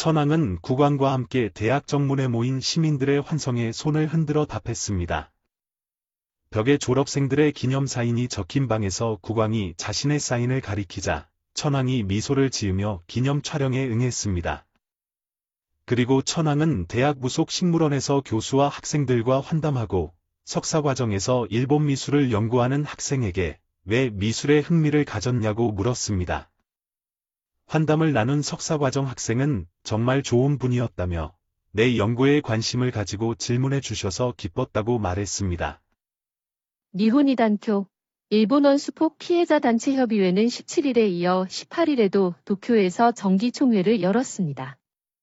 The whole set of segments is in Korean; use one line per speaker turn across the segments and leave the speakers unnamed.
천황은 국왕과 함께 대학 정문에 모인 시민들의 환성에 손을 흔들어 답했습니다. 벽에 졸업생들의 기념 사인이 적힌 방에서 국왕이 자신의 사인을 가리키자 천황이 미소를 지으며 기념 촬영에 응했습니다. 그리고 천황은 대학 부속 식물원에서 교수와 학생들과 환담하고 석사과정에서 일본 미술을 연구하는 학생에게 왜 미술에 흥미를 가졌냐고 물었습니다. 환담을 나눈 석사과정 학생은 정말 좋은 분이었다며 내 연구에 관심을 가지고 질문해 주셔서 기뻤다고 말했습니다.
니혼이단쿄 일본 원수폭 피해자 단체 협의회는 17일에 이어 18일에도 도쿄에서 정기총회를 열었습니다.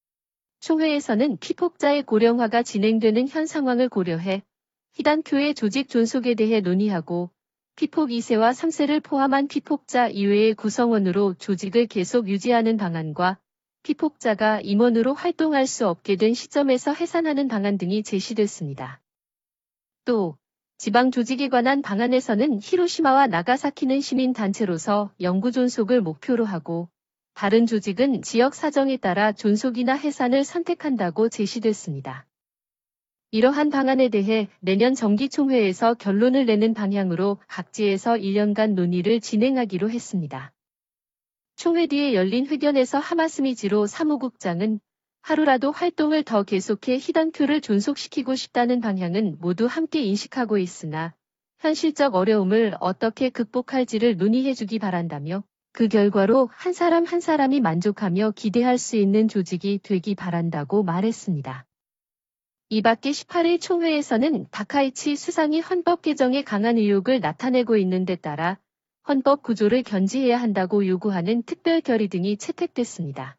총회에서는 피폭자의 고령화가 진행되는 현 상황을 고려해 히단쿄의 조직 존속에 대해 논의하고 피폭 2세와 3세를 포함한 피폭자 이외의 구성원으로 조직을 계속 유지하는 방안과 피폭자가 임원으로 활동할 수 없게 된 시점에서 해산하는 방안 등이 제시됐습니다. 또 지방 조직에 관한 방안에서는 히로시마와 나가사키는 시민단체로서 영구 존속을 목표로 하고 다른 조직은 지역 사정에 따라 존속이나 해산을 선택한다고 제시됐습니다. 이러한 방안에 대해 내년 정기총회에서 결론을 내는 방향으로 각지에서 1년간 논의를 진행하기로 했습니다. 총회 뒤에 열린 회견에서 하마스미지로 사무국장은 하루라도 활동을 더 계속해 히단쿄를 존속시키고 싶다는 방향은 모두 함께 인식하고 있으나 현실적 어려움을 어떻게 극복할지를 논의해주기 바란다며 그 결과로 한 사람 한 사람이 만족하며 기대할 수 있는 조직이 되기 바란다고 말했습니다. 이 밖에 18일 총회에서는 다카이치 수상이 헌법 개정에 강한 의욕을 나타내고 있는 데 따라 헌법 구조를 견지해야 한다고 요구하는 특별 결의 등이 채택됐습니다.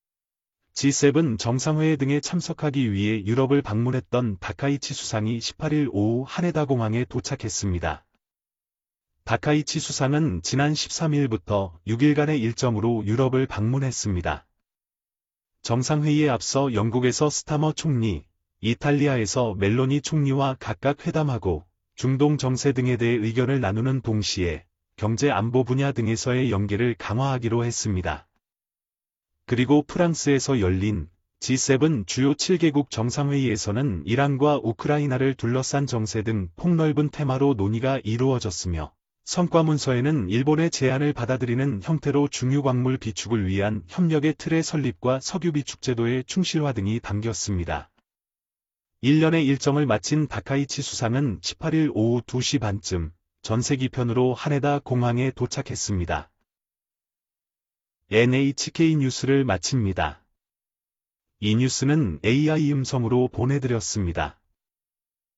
G7 정상회의 등에 참석하기 위해 유럽을 방문했던 다카이치 수상이 18일 오후 하네다 공항에 도착했습니다. 다카이치 수상은 지난 13일부터 6일간의 일정으로 유럽을 방문했습니다. 정상회의에 앞서 영국에서 스타머 총리, 이탈리아에서 멜로니 총리와 각각 회담하고 중동 정세 등에 대해 의견을 나누는 동시에 경제 안보 분야 등에서의 연계를 강화하기로 했습니다. 그리고 프랑스에서 열린 G7 주요 7개국 정상회의에서는 이란과 우크라이나를 둘러싼 정세 등 폭넓은 테마로 논의가 이루어졌으며 성과문서에는 일본의 제안을 받아들이는 형태로 중유광물 비축을 위한 협력의 틀의 설립과 석유 비축 제도의 충실화 등이 담겼습니다. 1년의 일정을 마친 다카이치 수상은 18일 오후 2시 반쯤 전세기편으로 하네다 공항에 도착했습니다. NHK 뉴스를 마칩니다. 이 뉴스는 AI 음성으로 보내드렸습니다.